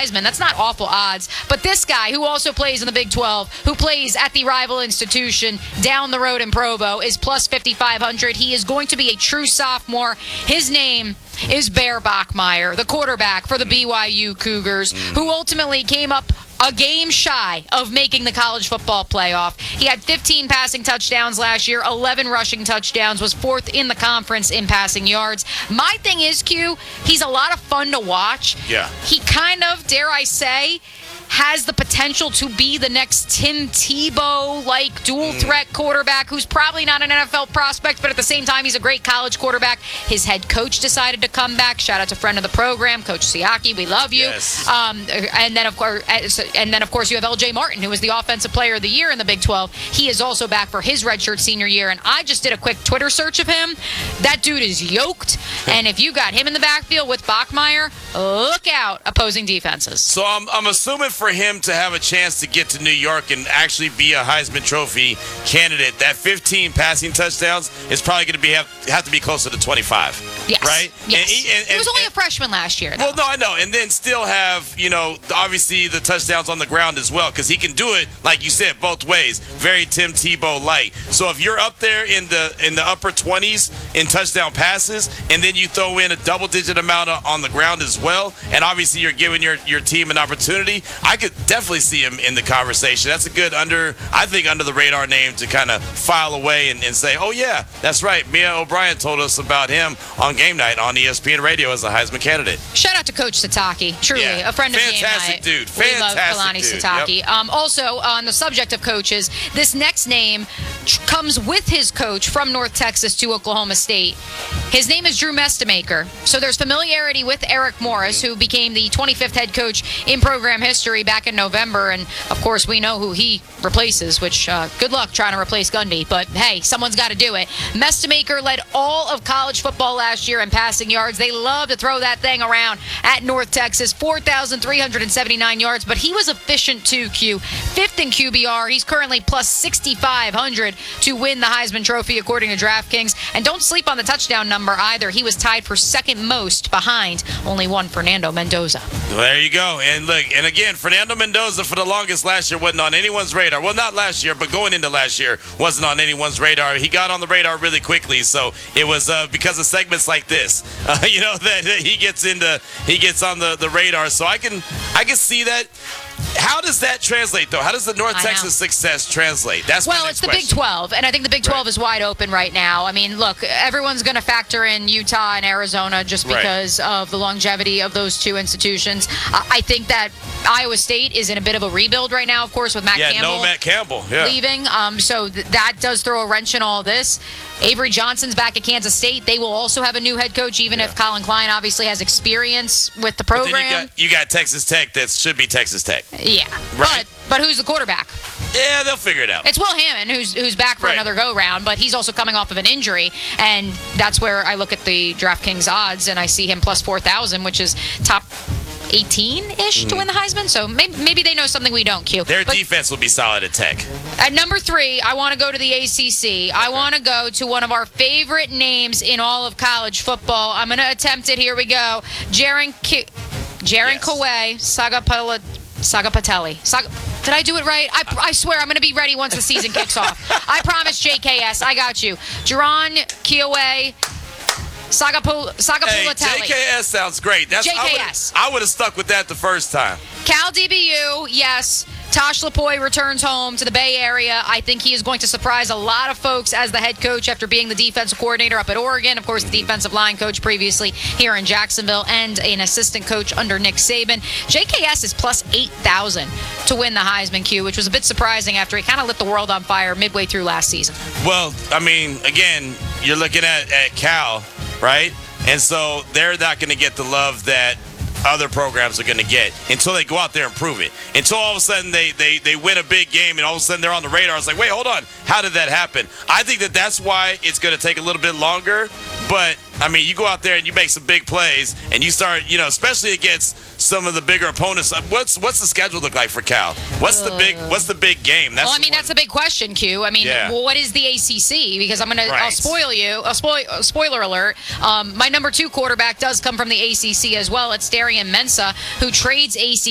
Heisman. That's not awful odds. But this guy, who also plays in the Big 12, who plays at the rival institution down the road in Provo, is plus 5,500. He is going to be a true sophomore. His name is Bear Bachmeier, the quarterback for the BYU Cougars, who ultimately came up a game shy of making the college football playoff. He had 15 passing touchdowns last year, 11 rushing touchdowns, was fourth in the conference in passing yards. My thing is, Q, he's a lot of fun to watch. Yeah. He kind of, dare I say, has the potential to be the next Tim Tebow-like dual-threat quarterback who's probably not an NFL prospect, but at the same time, he's a great college quarterback. His head coach decided to come back. Shout out to friend of the program, Coach Siaki. We love you. Yes. And then, of course, you have L.J. Martin, who was the Offensive Player of the Year in the Big 12. He is also back for his redshirt senior year, and I just did a quick Twitter search of him. That dude is yoked, and if you got him in the backfield with Bachmeier, look out, opposing defenses. So I'm assuming for him to have a chance to get to New York and actually be a Heisman Trophy candidate, that 15 passing touchdowns is probably going to have to be closer to 25. Yes. Right? Yes. And he was only a freshman last year, though. Well, no, I know. And then still have, obviously the touchdowns on the ground as well, because he can do it, like you said, both ways. Very Tim Tebow-like. So if you're up there in the upper 20s in touchdown passes, and then you throw in a double-digit amount on the ground as well, and obviously you're giving your team an opportunity, I could definitely see him in the conversation. That's a good under the radar name to kind of file away and say, oh yeah, that's right. Mia O'Brien told us about him on game night on ESPN Radio as a Heisman candidate. Shout out to Coach Sataki, truly a friend of game night. Fantastic dude. We love Kalani Sataki. Yep. Also, on the subject of coaches, this next name comes with his coach from North Texas to Oklahoma State. His name is Drew Mestemaker. So there's familiarity with Eric Morris, who became the 25th head coach in program history back in November. And, of course, we know who he replaces, which good luck trying to replace Gundy. But, hey, someone's got to do it. Mestemaker led all of college football last year in passing yards. They love to throw that thing around at North Texas. 4,379 yards. But he was efficient, too, Q. Fifth in QBR. He's currently plus 6,500 to win the Heisman Trophy, according to DraftKings. And don't sleep on the touchdown number either. He was tied for second most behind only one Fernando Mendoza. Well, there you go. And look, and again, Fernando Mendoza for the longest last year wasn't on anyone's radar. Well, not last year, but going into last year wasn't on anyone's radar. He got on the radar really quickly, so it was because of segments like this, that he gets on the radar. So I can see that. How does that translate, though? How does the North Texas success translate? That's well, it's the Big 12, and I think the Big 12 is wide open right now. I mean, look, everyone's going to factor in Utah and Arizona just because of the longevity of those two institutions. I think that Iowa State is in a bit of a rebuild right now, of course, with Matt Campbell leaving. So that does throw a wrench in all this. Avery Johnson's back at Kansas State. They will also have a new head coach, even if Colin Klein obviously has experience with the program. But then you got Texas Tech that should be Texas Tech. Yeah, right. But who's the quarterback? Yeah, they'll figure it out. It's Will Hammond, who's back for another go-round, but he's also coming off of an injury, and that's where I look at the DraftKings odds, and I see him plus 4,000, which is top 18-ish to win the Heisman, so maybe they know something we don't, Q. Their defense will be solid at Tech. At number 3, I want to go to the ACC. I want to go to one of our favorite names in all of college football. I'm going to attempt it. Here we go. Jaren Kawhi Sagapatelli. Did I do it right? I swear I'm going to be ready once the season kicks off. I promise, JKS. I got you. Jaron Kiowe Sagapulatelli. JKS sounds great. JKS. I would have stuck with that the first time. Cal DBU, yes. Tosh Lapoy returns home to the Bay Area. I think he is going to surprise a lot of folks as the head coach after being the defensive coordinator up at Oregon. Of course, the defensive line coach previously here in Jacksonville and an assistant coach under Nick Saban. JKS is plus 8,000 to win the Heisman Q, which was a bit surprising after he kind of lit the world on fire midway through last season. Well, I mean, again, you're looking at Cal, right? And so they're not going to get the love that other programs are going to get until they go out there and prove it. Until all of a sudden they win a big game and all of a sudden they're on the radar. It's like, wait, hold on. How did that happen? I think that's why it's going to take a little bit longer. But, I mean, you go out there and you make some big plays and you start, especially against some of the bigger opponents. What's the schedule look like for Cal? What's the big game? That's the big question, Q. I mean, what is the ACC? Because I'll spoil you. Spoiler alert. My number 2 quarterback does come from the ACC as well. It's Darian Mensah, who trades ACC